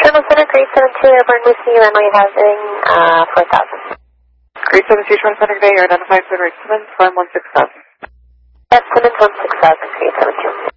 Terminal Center, grade 72, airborne Lucy, runway housing, 4000. Grade 72, Terminal Center, today, you're identified for Rick Simmons, farm 16000. That's Simmons 16000, grade 72.